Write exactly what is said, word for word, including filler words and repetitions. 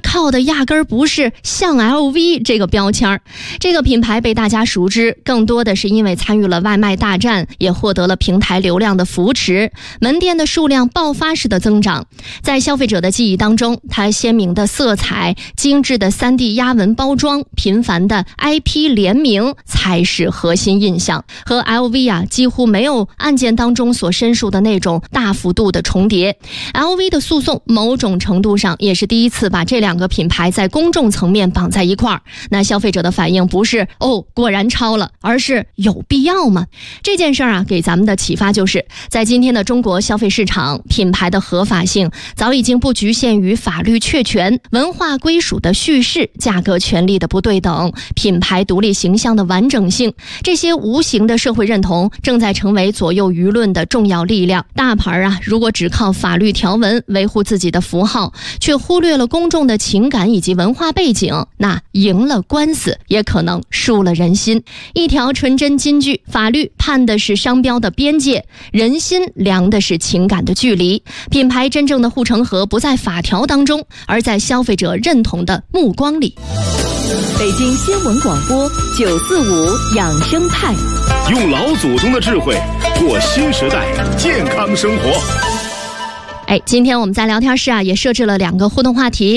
靠的压根儿不是像 L V 这个标签。这个品牌被大家熟知，更多的是因为参与了外卖大战，也获得了平台流量的扶持，门店的数量爆发式的增长。在消费者的记忆当中，它鲜明的色彩、精致的 三 D 压纹包装、频繁的 I P 联名才是核心印象，和 L V 啊几乎没有案件当中所申述的那种大幅度的重叠。 L V 的诉讼某种程度上也是第一次把这两个品牌在公众层面绑在一块儿。那消费者的反应不是哦果然超了，而是有必要吗？这件事儿啊给咱们的启发就是，在今天的中国消费市场，品牌的合法性早已经不局限于法律确权、文化归属的叙事、价格权利的不对等、品牌独立形象的完整性，这些无形的社会认同正在成为左右舆论的重要力量。大牌啊，如果只靠法律条文维护自己的符号，却忽略了公众的情感以及文化背景，那赢了官司也可能输了人心。一条纯真金句，法律判的是商标的边界，人心量的是情感的距离。品牌真正的护城河不在法条当中，而在消费者认同的目光里。 北京新闻广播九四五养生派， 用老祖宗的智慧过新时代健康生活。 哎，今天我们在聊天室啊也设置了两个互动话题。